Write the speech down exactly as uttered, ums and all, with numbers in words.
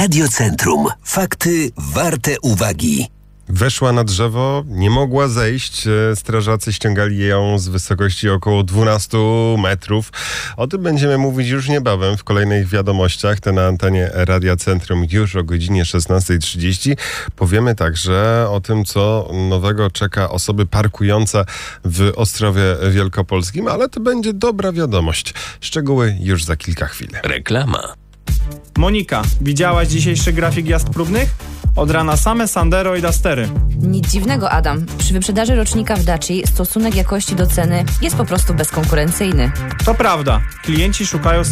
Radiocentrum. Fakty warte uwagi. Weszła na drzewo, nie mogła zejść. Strażacy ściągali ją z wysokości około dwanaście metrów. O tym będziemy mówić już niebawem w kolejnych wiadomościach. Te na antenie Radia Centrum już o godzinie szesnasta trzydzieści. Powiemy także o tym, co nowego czeka osoby parkujące w Ostrowie Wielkopolskim, ale to będzie dobra wiadomość. Szczegóły już za kilka chwil. Reklama. Monika, widziałaś dzisiejszy grafik jazd próbnych? Od rana same Sandero i Dustery. Nic dziwnego, Adam. Przy wyprzedaży rocznika w Daci stosunek jakości do ceny jest po prostu bezkonkurencyjny. To prawda. Klienci szukają